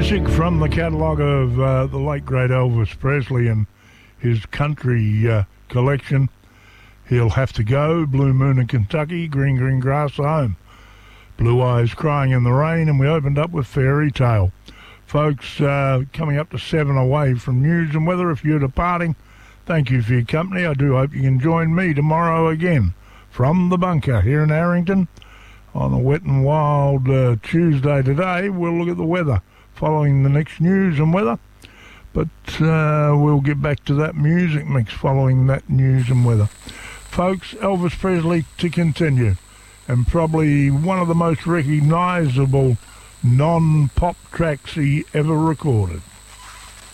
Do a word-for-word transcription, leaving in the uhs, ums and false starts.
Music from the catalogue of uh, the late great Elvis Presley and his country uh, collection. He'll Have to Go, Blue Moon in Kentucky, Green Green Grass Home, Blue Eyes Crying in the Rain, and we opened up with Fairy Tale. Folks, uh, coming up to seven away from news and weather. If you're departing, thank you for your company. I do hope you can join me tomorrow again from the bunker here in Arrington on a wet and wild uh, Tuesday today. We'll look at the weather following the next news and weather, but uh, we'll get back to that music mix following that news and weather. Folks, Elvis Presley to continue, and probably one of the most recognisable non-pop tracks he ever recorded.